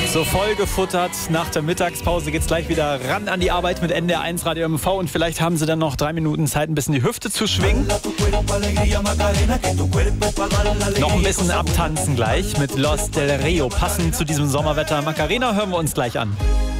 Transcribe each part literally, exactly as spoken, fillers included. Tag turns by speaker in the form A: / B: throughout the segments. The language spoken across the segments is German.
A: So voll gefuttert. Nach der Mittagspause geht's gleich wieder ran an die Arbeit mit N D R eins Radio M V. Und vielleicht haben Sie dann noch drei Minuten Zeit, ein bisschen die Hüfte zu schwingen. Noch ein bisschen abtanzen gleich mit Los del Rio. Passend zu diesem Sommerwetter. Macarena hören wir uns gleich an.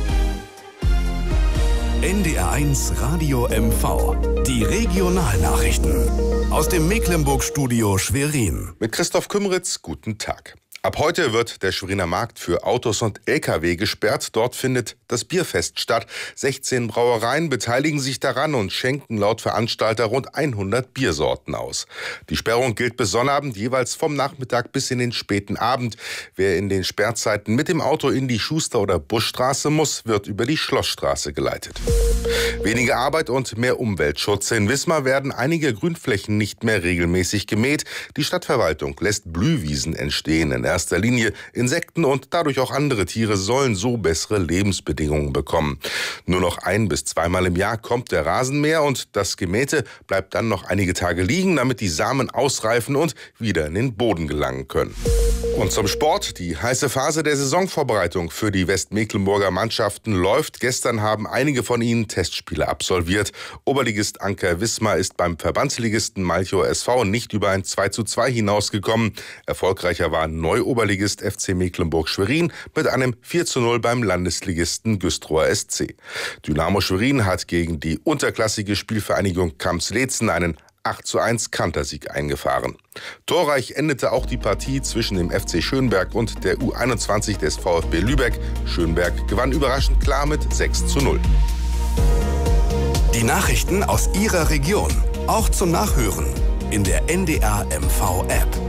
B: N D R eins Radio M V. Die Regionalnachrichten aus dem Mecklenburg-Studio Schwerin.
C: Mit Christoph Kümmeritz, guten Tag. Ab heute wird der Schweriner Markt für Autos und L K W gesperrt. Dort findet das Bierfest statt. sechzehn Brauereien beteiligen sich daran und schenken laut Veranstalter rund hundert Biersorten aus. Die Sperrung gilt bis Sonnabend, jeweils vom Nachmittag bis in den späten Abend. Wer in den Sperrzeiten mit dem Auto in die Schuster- oder Buschstraße muss, wird über die Schlossstraße geleitet. Weniger Arbeit und mehr Umweltschutz. In Wismar werden einige Grünflächen nicht mehr regelmäßig gemäht. Die Stadtverwaltung lässt Blühwiesen entstehen. In erster Linie Insekten und dadurch auch andere Tiere sollen so bessere Lebensbedingungen bekommen. Nur noch ein- bis zweimal im Jahr kommt der Rasenmäher und das Gemähte bleibt dann noch einige Tage liegen, damit die Samen ausreifen und wieder in den Boden gelangen können. Und zum Sport. Die heiße Phase der Saisonvorbereitung für die Westmecklenburger Mannschaften läuft. Gestern haben einige von ihnen Testspiele absolviert. Oberligist Anker Wismar ist beim Verbandsligisten Malchow S V nicht über ein zwei zu zwei hinausgekommen. Erfolgreicher war Neu-Oberligist F C Mecklenburg-Schwerin mit einem vier zu null beim Landesligisten Güstrower S C. Dynamo Schwerin hat gegen die unterklassige Spielvereinigung Kamps-Leetzen einen acht zu eins Kantersieg eingefahren. Torreich endete auch die Partie zwischen dem F C Schönberg und der U einundzwanzig des VfB Lübeck. Schönberg gewann überraschend klar mit sechs zu null.
B: Die Nachrichten aus Ihrer Region, auch zum Nachhören in der N D R M V App.